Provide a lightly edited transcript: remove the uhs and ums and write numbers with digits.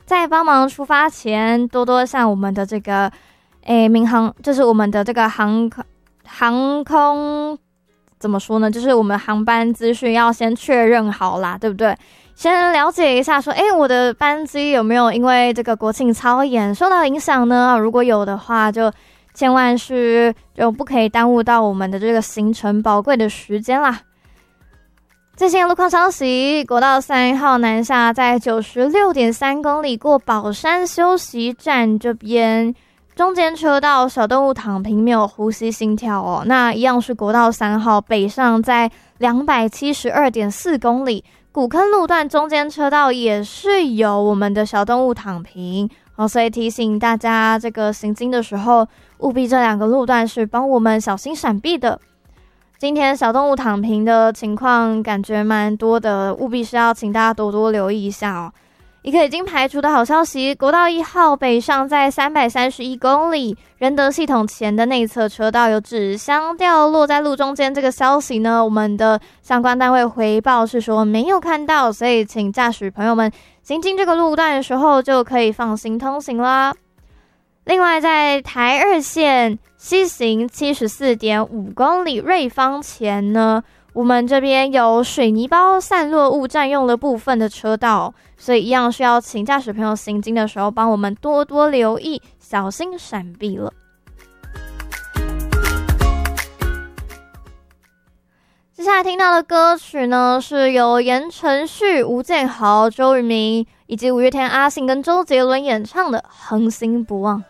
在帮忙出发前，多多向我们的这个民航，就是我们的这个航空怎么说呢？就是我们航班资讯要先确认好啦，对不对？先了解一下说，我的班机有没有因为这个国庆操演受到影响呢？如果有的话，就千万就不可以耽误到我们的这个行程宝贵的时间啦。最新的路况消息，国道3号南下在 96.3 公里过宝山休息站这边，中间车道小动物躺平没有呼吸心跳哦。那一样是国道3号北上在 272.4 公里，古坑路段中间车道也是有我们的小动物躺平所以提醒大家这个行经的时候，务必这2个路段是帮我们小心闪避的。今天小动物躺平的情况感觉蛮多的，务必是要请大家多多留意一下哦。一个已经排除的好消息，国道1号北上在331公里，仁德系统前的内侧车道有纸箱掉落在路中间，这个消息呢，我们的相关单位回报是说没有看到，所以请驾驶朋友们行经这个路段的时候就可以放心通行啦。另外在台2线西行 74.5 公里瑞芳前呢，我们这边有水泥包散落物占用了部分的车道，所以一样需要请驾驶朋友行经的时候帮我们多多留意，小心闪避了。接下来听到的歌曲呢，是由言承旭、吴建豪、周渝民以及五月天阿信跟周杰伦演唱的《恒星不忘》。